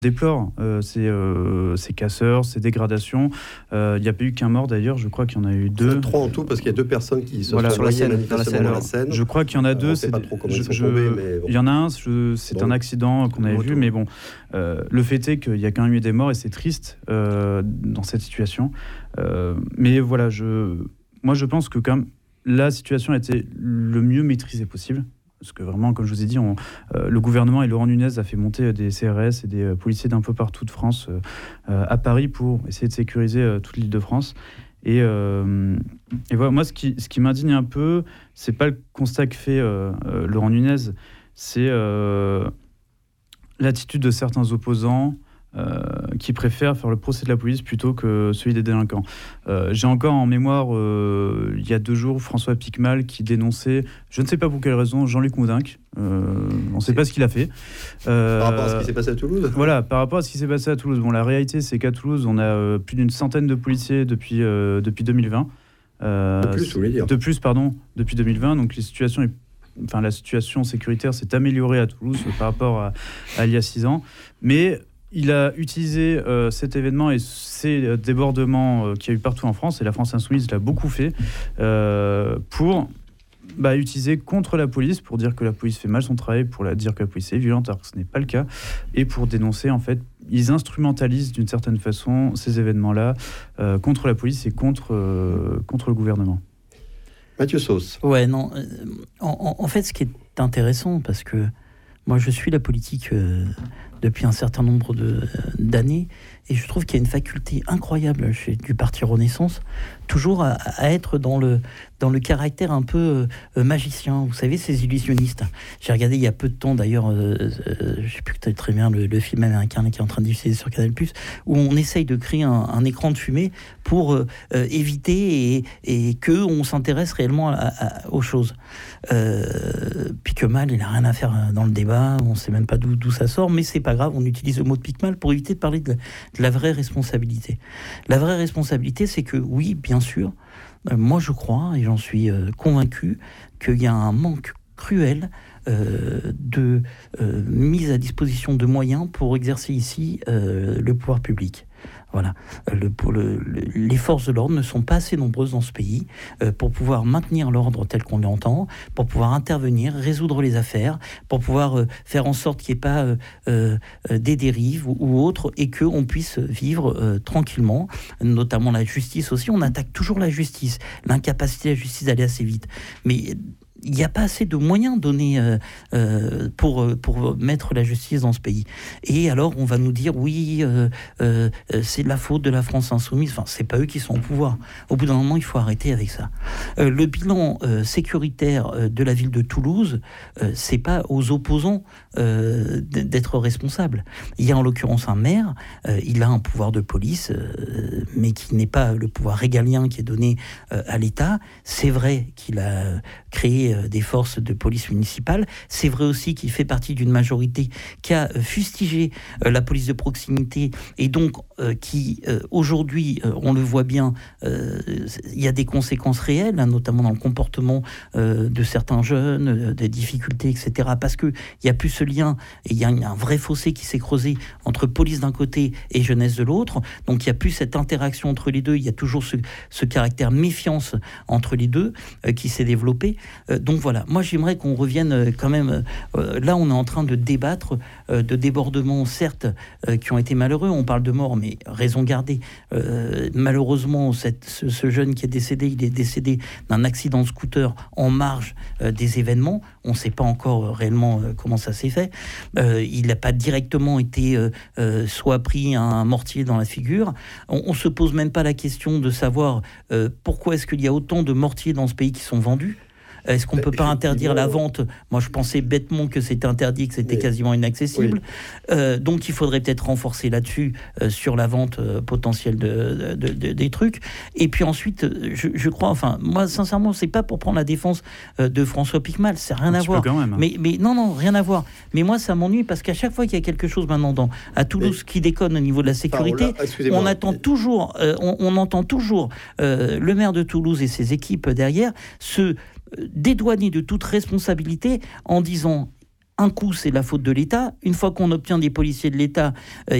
déplore ces casseurs, ces dégradations. Il n'y a pas eu qu'un mort d'ailleurs, je crois qu'il y en a eu 2. 3 en tout, parce qu'il y a 2 personnes qui se Voilà, sont sur la noyées Seine, manifestement dans la Seine. Je crois qu'il y en a 2. On ne sait pas trop comment ils sont tombés, mais bon. Il y en a un, c'est un accident qu'on avait vu, mais bon, le fait est qu'il y a quand même eu des morts et c'est triste dans cette situation. Mais voilà, moi je pense que quand même, la situation a été le mieux maîtrisée possible. Parce que vraiment, comme je vous ai dit, le gouvernement et Laurent Nunez a fait monter des CRS et des policiers d'un peu partout de France à Paris pour essayer de sécuriser toute l'Île-de-France. Et voilà, moi, ce qui m'indigne un peu, c'est pas le constat que fait Laurent Nunez, c'est l'attitude de certains opposants qui préfèrent faire le procès de la police plutôt que celui des délinquants. J'ai encore en mémoire, il y a 2 jours, François Piquemal qui dénonçait, je ne sais pas pour quelle raison, Jean-Luc Moudenc. On ne sait pas ce qu'il a fait. Par rapport à ce qui s'est passé à Toulouse. Voilà, par rapport à ce qui s'est passé à Toulouse. Bon, la réalité, c'est qu'à Toulouse, on a plus d'une centaine de policiers depuis 2020. De plus, pardon, depuis 2020. Donc la situation sécuritaire s'est améliorée à Toulouse par rapport à il y a 6 ans. Mais il a utilisé cet événement et ces débordements qu'il y a eu partout en France, et la France Insoumise l'a beaucoup fait, pour utiliser contre la police, pour dire que la police fait mal son travail, pour dire que la police est violente, alors que ce n'est pas le cas, et pour dénoncer, en fait, ils instrumentalisent d'une certaine façon ces événements-là contre la police et contre le gouvernement. Mathieu Sauce. Ouais, non. En fait, ce qui est intéressant, parce que moi, je suis la politique depuis un certain nombre d'années, et je trouve qu'il y a une faculté incroyable du Parti Renaissance, toujours à être dans le caractère un peu magicien, vous savez, ces illusionnistes. J'ai regardé il y a peu de temps d'ailleurs, je ne sais plus très bien, le film américain qui est en train de diffuser sur Canal+, où on essaye de créer un écran de fumée pour éviter et qu'on s'intéresse réellement aux choses. Piquemal, il n'a rien à faire dans le débat, on ne sait même pas d'où ça sort, mais c'est pas grave, on utilise le mot de Piquemal pour éviter de parler de la vraie responsabilité. La vraie responsabilité, c'est que oui, bien sûr, moi je crois, et j'en suis convaincu, qu'il y a un manque cruel de mise à disposition de moyens pour exercer ici le pouvoir public. Voilà. Les forces de l'ordre ne sont pas assez nombreuses dans ce pays pour pouvoir maintenir l'ordre tel qu'on l'entend, pour pouvoir intervenir, résoudre les affaires, pour pouvoir faire en sorte qu'il n'y ait pas des dérives ou autres, et qu'on puisse vivre tranquillement, notamment la justice aussi. On attaque toujours la justice, l'incapacité de la justice d'aller assez vite. Mais il n'y a pas assez de moyens donnés pour mettre la justice dans ce pays. Et alors, on va nous dire, oui, c'est de la faute de la France Insoumise. Enfin, c'est pas eux qui sont au pouvoir. Au bout d'un moment, il faut arrêter avec ça. Le bilan sécuritaire de la ville de Toulouse, c'est pas aux opposants d'être responsables. Il y a en l'occurrence un maire, il a un pouvoir de police, mais qui n'est pas le pouvoir régalien qui est donné à l'État. C'est vrai qu'il a créé des forces de police municipale. C'est vrai aussi qu'il fait partie d'une majorité qui a fustigé la police de proximité, et donc qui, aujourd'hui, on le voit bien, il y a des conséquences réelles, hein, notamment dans le comportement de certains jeunes, des difficultés, etc. Parce qu'il n'y a plus ce lien, et il y a un vrai fossé qui s'est creusé entre police d'un côté et jeunesse de l'autre. Donc il n'y a plus cette interaction entre les deux, il y a toujours ce caractère méfiance entre les deux qui s'est développé. Donc voilà, moi j'aimerais qu'on revienne quand même, là on est en train de débattre de débordements certes qui ont été malheureux, on parle de mort mais raison gardée, malheureusement ce jeune qui est décédé, il est décédé d'un accident de scooter en marge des événements, on ne sait pas encore réellement comment ça s'est fait, il n'a pas directement été soit pris un mortier dans la figure, on se pose même pas la question de savoir pourquoi est-ce qu'il y a autant de mortiers dans ce pays qui sont vendus. Est-ce qu'on ne peut pas interdire la vente ? Moi, je pensais bêtement que c'était interdit, que c'était quasiment inaccessible. Oui. Donc, il faudrait peut-être renforcer là-dessus sur la vente potentielle des trucs. Et puis ensuite, je crois, enfin, moi, sincèrement, c'est pas pour prendre la défense de François Piquemal, c'est rien à voir. Mais non, rien à voir. Mais moi, ça m'ennuie parce qu'à chaque fois qu'il y a quelque chose maintenant à Toulouse qui déconne au niveau de la sécurité, on entend toujours le maire de Toulouse et ses équipes derrière se dédouaner de toute responsabilité en disant un coup, c'est la faute de l'État. Une fois qu'on obtient des policiers de l'État